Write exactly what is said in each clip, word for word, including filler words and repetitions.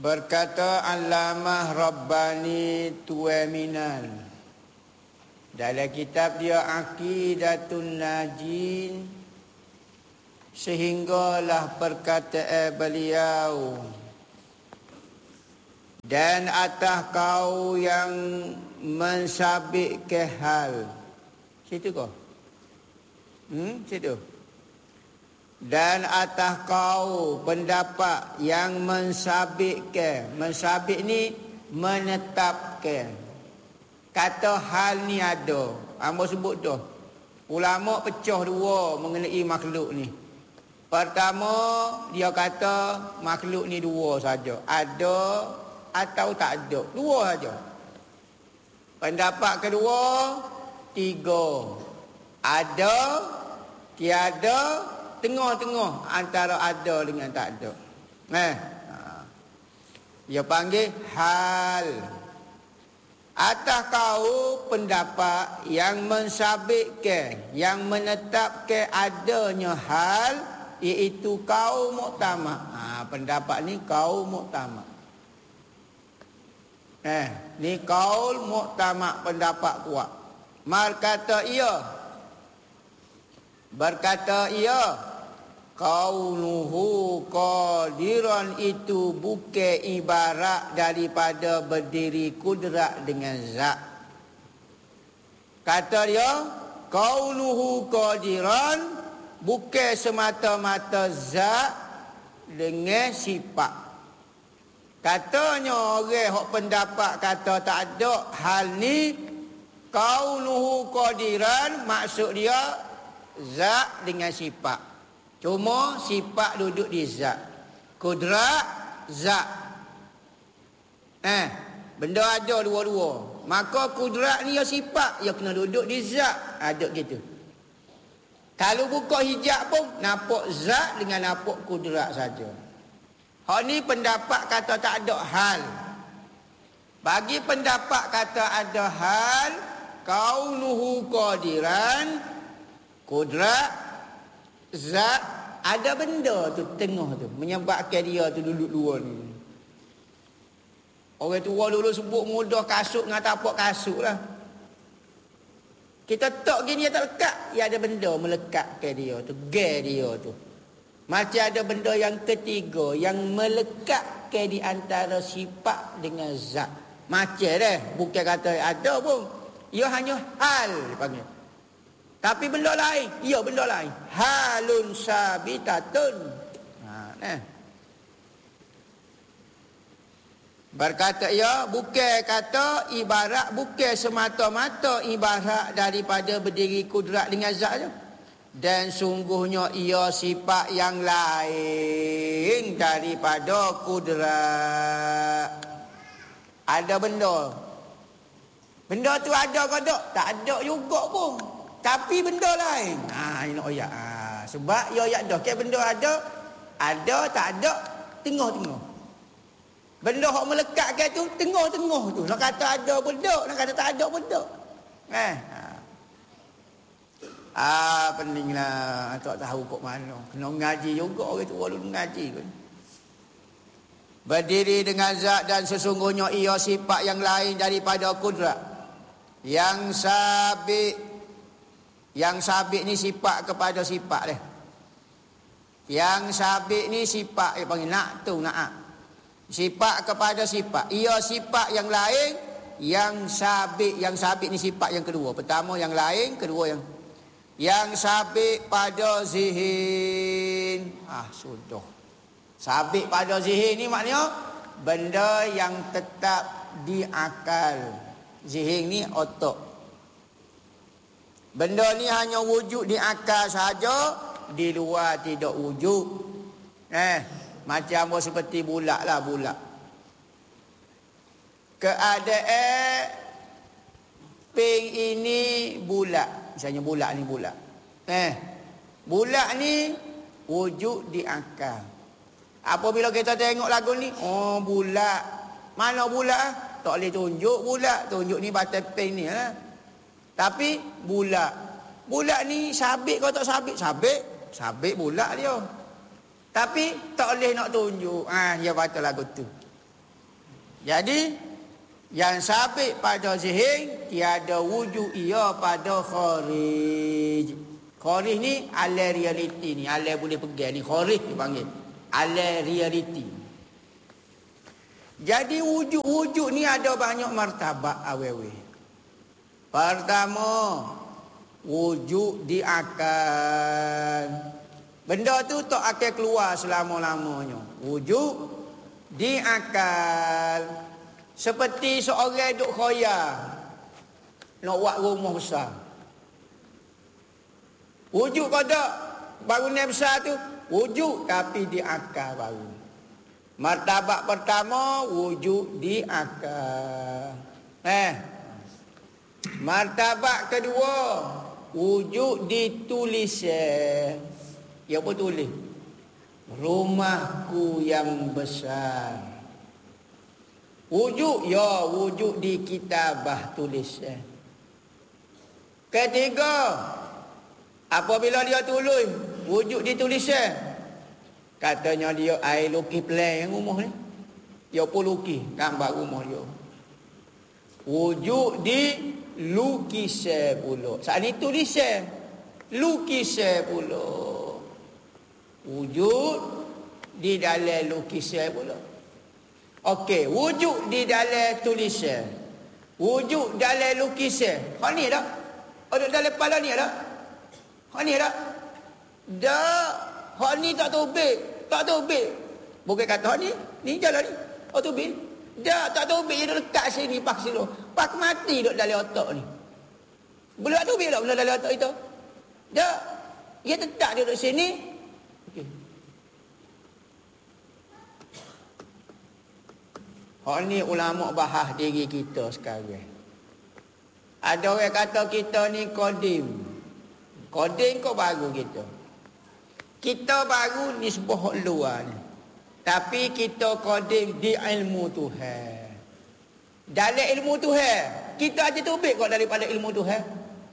Berkata Allamah Rabbani Tuwaminal dalam kitab dia Aqidatun Najin, sehinggalah perkataan beliau, dan atas kau yang mensabit ke hal. Situ kau? Hmm, situ. Dan atas kau pendapat yang mensabitkan. Mensabit ni menetapkan. Kata hal ni ada. Hamba sebut tu. Ulama pecah dua mengenai makhluk ni. Pertama, dia kata makhluk ni dua saja. Ada atau tak ada. Dua saja. Pendapat kedua, tiga. Ada, tiada, tengah-tengah antara ada dengan tak ada. Eh, dia panggil hal. Atas kau pendapat yang mensabitkan, yang menetapkan adanya hal, iaitu kau muktamad. Ha, pendapat ni kau muktamad. Eh, ni kaul muktamad, pendapat kuat. Mar kata ia, berkata ia, kaunuhu qadiran itu bukan ibarat daripada berdiri kudrat dengan zat. Kata dia, kaunuhu qadiran bukan semata-mata zat dengan sifat. Katanya orang hok pendapat kata tak ada hal ni, kaunuhu qadiran, maksud dia zat dengan sifat. Cuma sifat duduk di zat. Kudrat zat. Eh, benda ada dua-dua. Maka kudrat ni ya sifat, ya kena duduk di zat. Ada gitu. Kalau buka hijab pun nampak zat dengan nampak kudrat saja. Hak ni pendapat kata tak ada hal. Bagi pendapat kata ada hal, kaunuhu qadiran, kudrat zat, ada benda tu tengah tu menyebabkan dia tu duduk dua ni. Orang tua dulu sebut mudah kasut dengan tapak kasut lah. Kita tak gini tak lekat, ya ada benda melekatkan dia tu, ge dia tu. Macam ada benda yang ketiga yang melekatkan di antara sifat dengan zat. Macam dah, bukan kata ada pun. Ia hanya hal panggil. Tapi benda lain, ia benda lain. Halun sabitatun. Ha, nah. Berkata ia, bukan kata ibarat, bukan semata-mata ibarat daripada berdiri kudrat dengan zat je. Dan sungguhnya ia sifat yang lain daripada kudrat. Ada benda. Benda tu ada ke tak? Tak ada juga pun. Tapi benda lain. Ha, ini nak ayat. Ha, sebab ia ayat dah. Kan benda ada, ada tak ada, tengah-tengah. Benda yang melekatkan tu, tengah-tengah tu. Nak kata ada benda, nak kata tak ada benda. Eh, ha. Ah, pentinglah. Tak tahu kok mana. Kena ngaji juga orang tu, walaupun ngaji pun. Berdiri dengan zat dan sesungguhnya ia sifat yang lain daripada kudrat. Yang sabit. Yang sabit ni sifat kepada sifat dia. Yang sabit ni sifat, dia panggil nak tu, nak. Sifat kepada sifat. Ia sifat yang lain, yang sabit. Yang sabit ni sifat yang kedua. Pertama yang lain, kedua yang yang sabit pada zihin. Ah, sudah. Sabit pada zihin ni maknanya benda yang tetap di akal. Zihin ni otak. Benda ni hanya wujud di akal saja, di luar tidak wujud. Eh, macam seperti bulat lah, bulat. Keadaan ping ini bulat. Misalnya bulat ni bulat. Eh, bulat ni wujud di akal. Apabila kita tengok lagu ni, oh bulat. Mana bulat? Tak boleh tunjuk bulat. Tunjuk ni batal ping ni lah. Tapi bulat. Bulat ni sabit kau tak sabit? Sabit. Sabit bulat dia. Tapi tak boleh nak tunjuk. Ah, dia batal lagu tu. Jadi yang sabit pada zihin tiada wujud ia pada kharij. Kharij ni ala realiti ni, ala boleh pegang ni, kharij dipanggil. Ala realiti. Jadi wujud-wujud ni ada banyak martabat awewe. Pertama, wujud di akal. Benda tu tak akan keluar selama-lamanya. Wujud di akal. Seperti seorang duk khoya nak buat rumah besar. Wujud pada bangunan besar tu wujud tapi di akal baru. Martabat pertama wujud di akal. Eh. Martabat kedua wujud di tulisan. Ya apa tulis? Rumahku yang besar. Wujud, ya wujud di kitabah tulisan. Ketiga, apabila dia tulis, wujud di tulisan. Katanya dia ai lukis plan yang rumah ni. Dia pun lukis gambar rumah dia. Wujud di lukisan pula. Saat ni tulisan, lukisan pula. Wujud di dalam lukisan pula. Okey, wujud di dalam tulisan. Wujud dalam lukisan. Hak ni dah. Ada dalam kepala ni dah. Hak ni dah. Dah. Hak ni tak tobek. Tak tobek. Bukan kata hak ni. Ni jalan ni. Oh tobek. Dah tak tobek. Dia duduk dekat sini. Pak silo. Pak mati duduk dalam otak ni. Boleh tak tobek tak benda dalam otak itu? Dah. Dia tetap duduk sini. Okay. Hak ni ulama bahas diri kita sekarang. Ada orang kata kita ni kodim. Kodim kau baru kita. Kita baru nisbah hak luar ni. Tapi kita kodim di ilmu Tuhan. Dalam ilmu Tuhan, kita aja tubik kok daripada ilmu Tuhan.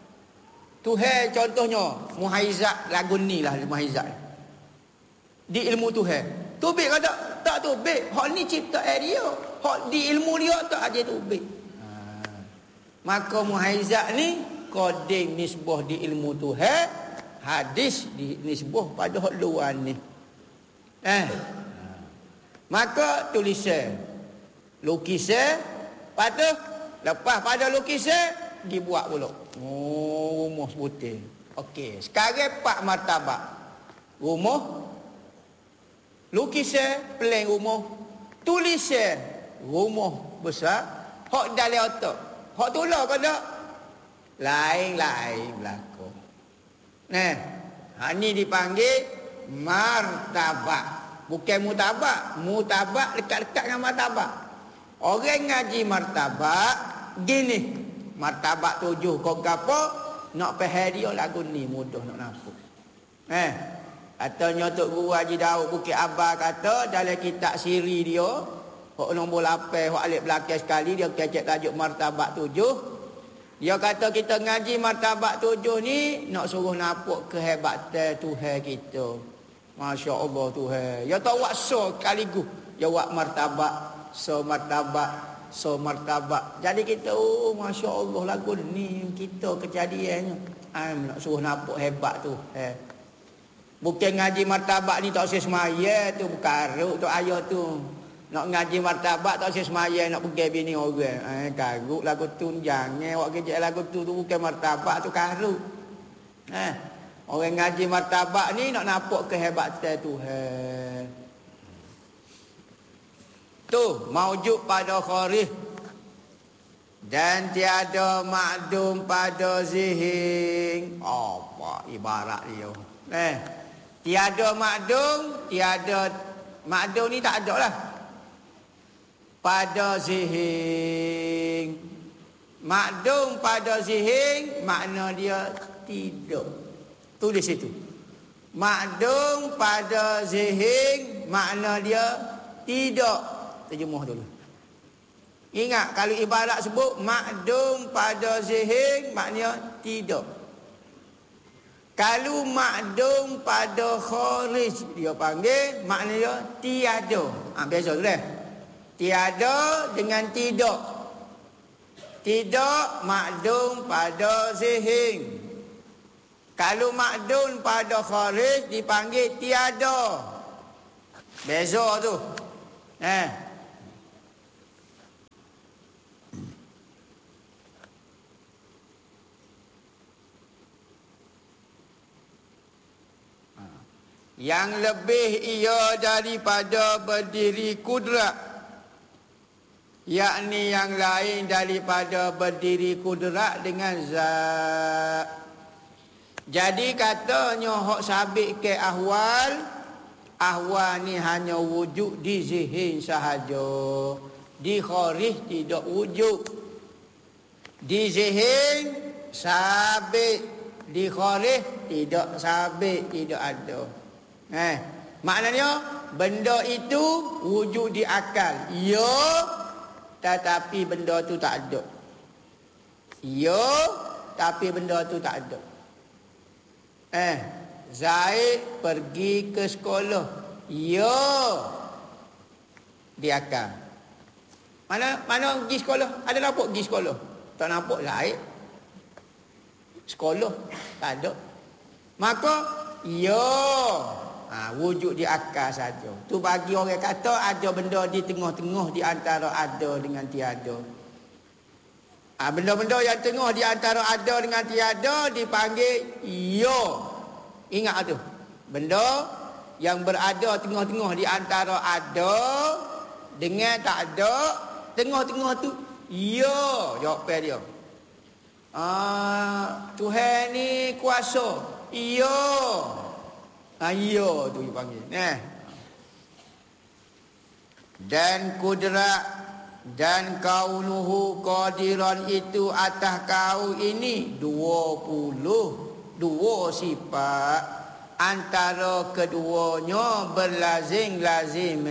Tuhan contohnya Muhaizat lagu ni lah Muhaizat. Di ilmu Tuhan. Tubik kata tak tubik. Hak ni ciptaan dia. Hak di ilmu dia tak ada tubik. Ha. Maka muhaizat ni koding nisbah di ilmu Tuhan, hadis di nisbah pada hak luar ni. Eh. Ha. Maka tulisan, lukisan, pada lepas pada lukisan dibuat pula. Oh, rumah putih. Okey, sekarang empat martabat. Rumah, lukisan, plan rumah, tulisan, rumah besar, hak dalam otak. Hak tulah ke tak? Lain-lain berlaku. Nah, hak ni dipanggil martabat. Bukan mutabak. Mutabak dekat-dekat dengan martabat. Orang ngaji martabat, gini. Martabat tujuh kau apa? Nak faham dia lagu ni mudah nak nampak. Eh, katanya Tok Guru Haji Daud Bukit Abah kata dalam kitab siri dia, hak nombor lapan, hak alif belakang sekali, dia kecek tajuk martabat tujuh. Dia kata kita ngaji martabat tujuh ni, nak suruh nampak kehebatan Tuhan kita. Masya Allah Tuhan. Ya tak buat so sekaligus. Ya buat martabat, so martabat, so martabat. Jadi kita, oh Masya Allah lagu ni, kita kejadiannya. Am nak suruh nampak hebat tu. Eh. Bukan ngaji martabat ni tak usah semaya tu, karuk tu ayat tu. Nak ngaji martabat tak usah semaya nak pergi bini orang. Eh karuk lagu tu jangan awak kerja lagu tu tu bukan martabat tu karuk. Eh orang ngaji martabat ni nak nampak kehebatan Tuhan. Tu maujud pada kharij dan tiada makdum pada zihin. Apa ibarat dia? Eh tiada makdum, tiada makdum ni tak ada lah. Pada zihin. Makdum pada zihin makna dia tidak. Tulis itu. Makdum pada zihin makna dia tidak. Terjemah dulu. Ingat kalau ibarat sebut makdum pada zihin maknanya tidak. Kalau makdum pada kharij dia panggil maknanya tiada. Ha, biasa tu dah. Tiada dengan tidak. Tidak makdum pada zihin. Kalau makdum pada kharij dipanggil tiada. Beza tu. Eh. Yang lebih ia daripada berdiri kudrat, yakni yang lain daripada berdiri kudrat dengan zat. Jadi katanya hak sabit ke ahwal, ahwal ni hanya wujud di zihin sahaja. Di kharij tidak wujud. Di zihin sabit, di kharij tidak sabit, tidak ada. Eh, maknanya benda itu wujud di akal. Ya, tetapi benda tu tak ada. Ya, tapi benda tu tak ada. Eh, Zaid pergi ke sekolah. Ya, di akal. Mana mana pergi sekolah? Ada nampak pergi sekolah? Tak nampak Zaid. Sekolah tak ada. Maka ya, ha, wujud di akal saja. Tu bagi orang kata ada benda di tengah-tengah di antara ada dengan tiada. Ha, benda-benda yang tengah di antara ada dengan tiada dipanggil ya. Ingat tu. Benda yang berada tengah-tengah di antara ada dengan tak ada, tengah-tengah tu ya, jawapan dia. Ah, Tuhan ni kuasa. Ya. Ah, ya tu dipanggil. Nah. Dan kudrat dan kaunuhu qadiran itu atas kau ini dua puluh dua sifat, antara keduanya berlazim-lazim.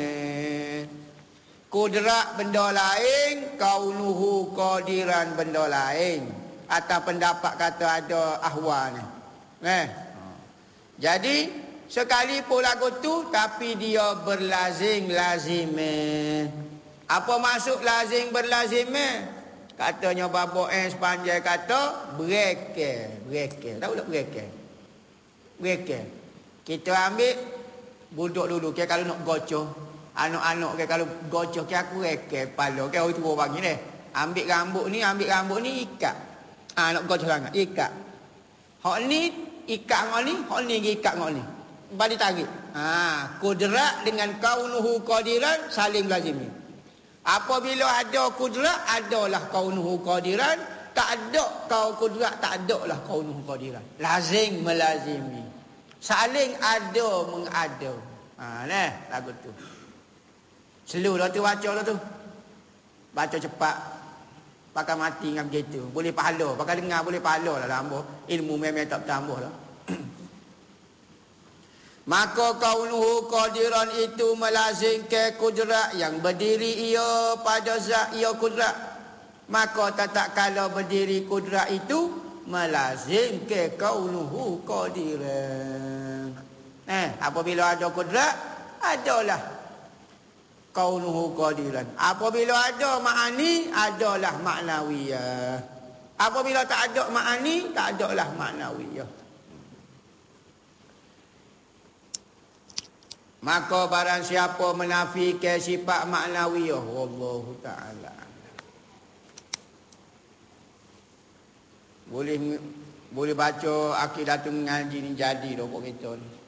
Kudrat benda lain, kaunuhu qadiran benda lain. Atas pendapat kata ada ahwal ni. Eh. Jadi sekalipun lagu tu tapi dia berlazim-lazim. Apa maksud lazim berlazim? Katanya Bapa N sepanjang kata berekel, berekel. Tahu tak berekel? Berekel. Kita ambil budak dulu ke kalau nak gocoh, anak-anak ke kalau gocoh ke aku rekel kepala ke orang tua bagi ni. Ambil rambut ni, ambil rambut ni ikat. Ah, nak gocoh sangat, ikat. Hak ni ikat ngau ni, hak ni ikat ngau ni. Bagi tarik. Ha, kudrat dengan kaunuhu qadiran saling lazimi. Apabila ada kudrat, adalah kaunuhu qadiran. Tak ada kau kudrat, tak ada lah kaunuhu qadiran. Lazim melazimi. Saling ada mengada. Ha, nah, lagu tu. Selu dah tu baca dah tu. Baca cepat. Pakai mati dengan begitu. Boleh pahala. Pakai dengar boleh pahala lah tambah. Ilmu memang tak tambah lah. Maka kaunuhu qadiran itu melazimkan kudrat yang berdiri ia pada zat ia kudrat. Maka tak kala berdiri kudrat itu melazimkan kaunuhu qadiran. Eh, apabila ada kudrat, adalah kaunuhu qadiran. Apabila ada ma'ani, adalah maknawiyah. Apabila tak ada ma'ani, tak adalah maknawiyah. Maka barang siapa menafikan sifat maknawiyah, wallahu ta'ala. Boleh boleh baca Aqidatul Ngaji ni jadi dah buat kita ni.